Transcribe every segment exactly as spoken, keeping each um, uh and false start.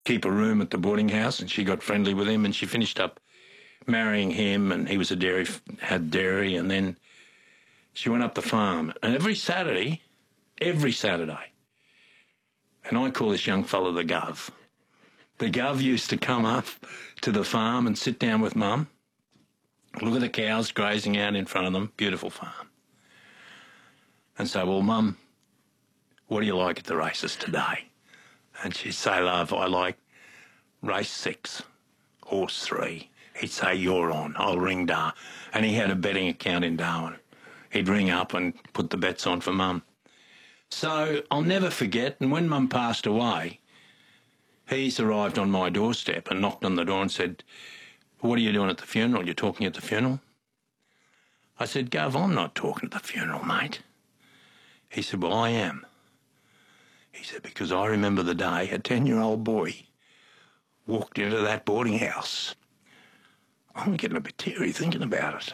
keep a room at the boarding house, and she got friendly with him, and she finished up marrying him, and he was a dairy, had dairy, and then she went up the farm. And every Saturday, every Saturday, and I call this young fella the Gov, the Gov used to come up to the farm and sit down with Mum, look at the cows grazing out in front of them, beautiful farm, and say, well, Mum, what do you like at the races today? And she'd say, love, I like race six, horse three. He'd say, you're on, I'll ring Dar. And he had a betting account in Darwin. He'd ring up and put the bets on for Mum. So I'll never forget, and when Mum passed away, he's arrived on my doorstep and knocked on the door and said, what are you doing at the funeral? You're talking at the funeral? I said, Gov, I'm not talking at the funeral, mate. He said, well, I am. He said, because I remember the day a ten-year-old boy walked into that boarding house. I'm getting a bit teary thinking about it.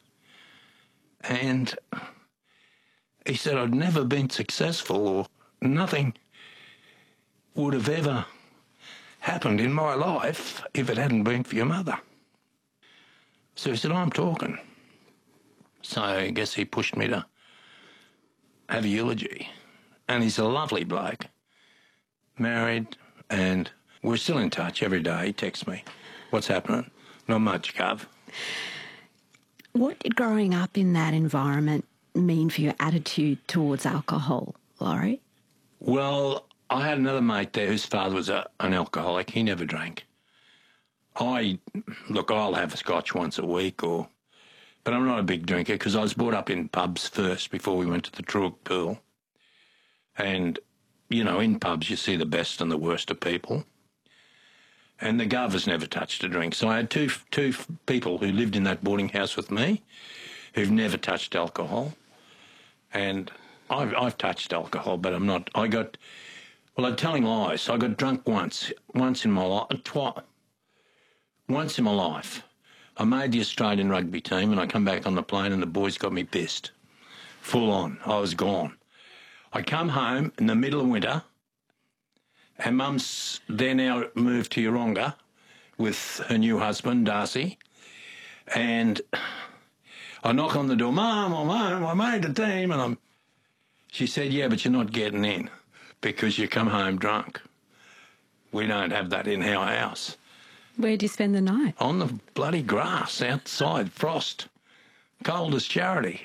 And he said, I'd never been successful, or nothing would have ever happened in my life if it hadn't been for your mother. So he said, I'm talking. So I guess he pushed me to have a eulogy. And he's a lovely bloke, married, and we're still in touch every day. He texts me, what's happening? Not much, Gov. What did growing up in that environment mean for your attitude towards alcohol, Laurie? Well, I had another mate there whose father was a, an alcoholic. He never drank. I, look, I'll have a scotch once a week, or, but I'm not a big drinker because I was brought up in pubs first before we went to the Truitt Pool. And, you know, in pubs you see the best and the worst of people. And the Gov has never touched a drink. So I had two two people who lived in that boarding house with me who've never touched alcohol. And I've, I've touched alcohol, but I'm not... I got... Well, I'm telling lies. I got drunk once. Once in my life. Twice. Once in my life. I made the Australian rugby team and I come back on the plane and the boys got me pissed. Full on. I was gone. I come home in the middle of winter, and Mum's there now moved to Yeronga with her new husband, Darcy, and I knock on the door, Mum, I'm home, I made the team, and I'm... She said, yeah, but you're not getting in because you come home drunk. We don't have that in our house. Where'd you spend the night? On the bloody grass outside, frost, cold as charity.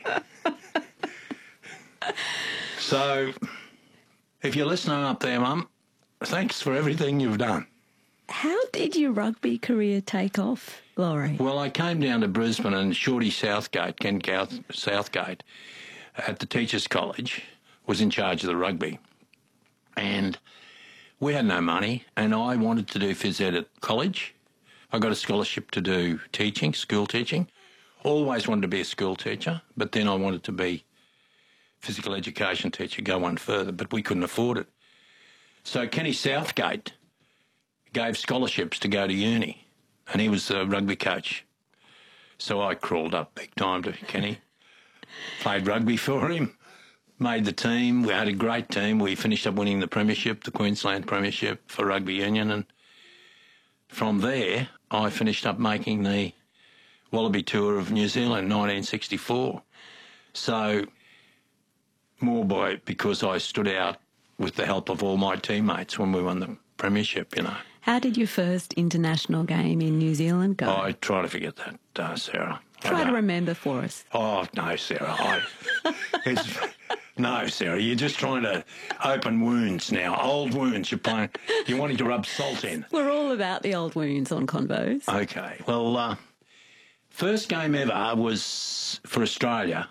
So, if you're listening up there, Mum, thanks for everything you've done. How did your rugby career take off, Laurie? Well, I came down to Brisbane and Shorty Southgate, Ken Southgate, at the Teachers College, was in charge of the rugby. And we had no money, and I wanted to do phys ed at college. I got a scholarship to do teaching, school teaching. Always wanted to be a school teacher, but then I wanted to be physical education teacher, go one further, but we couldn't afford it. So Kenny Southgate gave scholarships to go to uni, and he was a rugby coach. So I crawled up big time to Kenny, played rugby for him, made the team. We had a great team. We finished up winning the premiership, the Queensland premiership for rugby union, and from there I finished up making the Wallaby Tour of New Zealand, nineteen sixty-four. So more by because I stood out with the help of all my teammates when we won the premiership, you know. How did your first international game in New Zealand go? I try to forget that, uh, Sarah. Try to remember for us. Oh, no, Sarah. I, it's, no, Sarah, you're just trying to open wounds now, old wounds. You're playing, you're wanting to rub salt in. We're all about the old wounds on Convos. Okay. Well, uh, first game ever was for Australia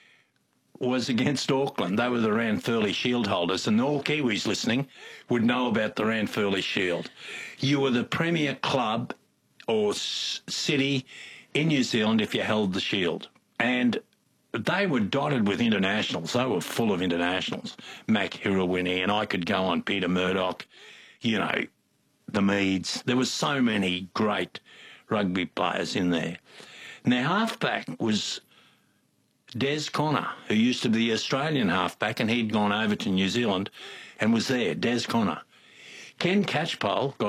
was against Auckland. They were the Ranfurly Shield holders, and all Kiwis listening would know about the Ranfurly Shield. You were the premier club or s- city in New Zealand if you held the Shield. And they were dotted with internationals. They were full of internationals. Mac Hirawini, and I could go on, Peter Murdoch, you know, the Meads. There were so many great rugby players in there. And their halfback was Des Connor, who used to be the Australian halfback, and he'd gone over to New Zealand and was there, Des Connor. Ken Catchpole got